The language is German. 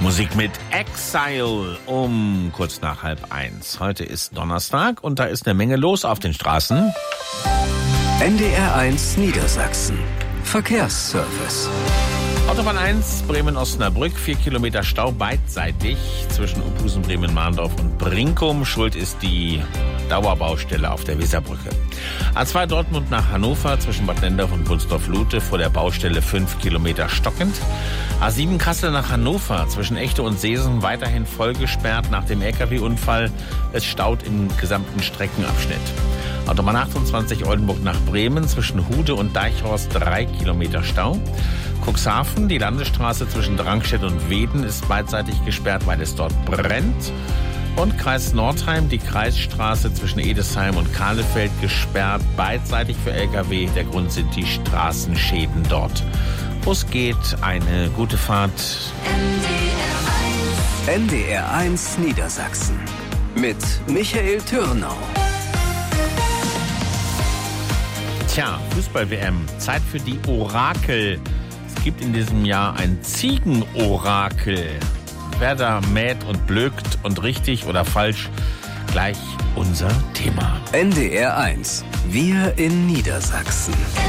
Musik mit Exile um kurz nach 12:30. Heute ist Donnerstag und da ist eine Menge los auf den Straßen. NDR1 Niedersachsen. Verkehrsservice. Autobahn 1, Bremen-Osnabrück, 4 Kilometer Stau beidseitig zwischen Uphusen, Bremen-Mahndorf und Brinkum. Schuld ist die Dauerbaustelle auf der Weserbrücke. A2 Dortmund nach Hannover zwischen Bad Nendorf und Wunsdorf-Lute vor der Baustelle 5 Kilometer stockend. A7 Kassel nach Hannover zwischen Echte und Seesen weiterhin voll gesperrt nach dem LKW-Unfall. Es staut im gesamten Streckenabschnitt. Autobahn 28 Oldenburg nach Bremen zwischen Hude und Deichhorst 3 Kilometer Stau. Cuxhaven, die Landesstraße zwischen Drangstedt und Weeden ist beidseitig gesperrt, weil es dort brennt. Und Kreis Nordheim, die Kreisstraße zwischen Edesheim und Kahlefeld gesperrt, beidseitig für LKW. Der Grund sind die Straßenschäden dort. Bus geht, eine gute Fahrt. NDR1 Niedersachsen mit Michael Türnau. Tja, Fußball-WM, Zeit für die Orakel. Es gibt in diesem Jahr ein Ziegenorakel. Wer da mäht und blökt und richtig oder falsch, gleich unser Thema. NDR1, wir in Niedersachsen.